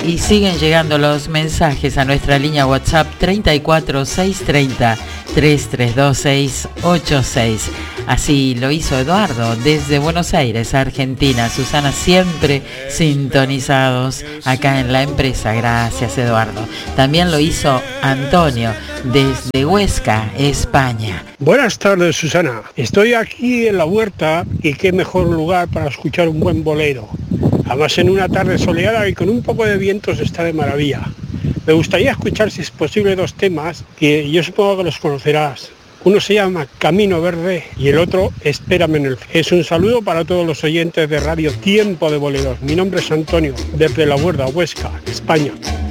Y siguen llegando los mensajes a nuestra línea WhatsApp 34 630 332 686. Así lo hizo Eduardo desde Buenos Aires, Argentina. Susana, siempre sintonizados acá en la empresa. Gracias, Eduardo. También lo hizo Antonio desde Huesca, España. Buenas tardes, Susana. Estoy aquí en la huerta y qué mejor lugar para escuchar un buen bolero. Además, en una tarde soleada y con un poco de viento se está de maravilla. Me gustaría escuchar, si es posible, dos temas que yo supongo que los conocerás. Uno se llama Camino Verde y el otro Espérame en el... Es un saludo para todos los oyentes de Radio Tiempo de Boleros. Mi nombre es Antonio, desde La Huerta, Huesca, España.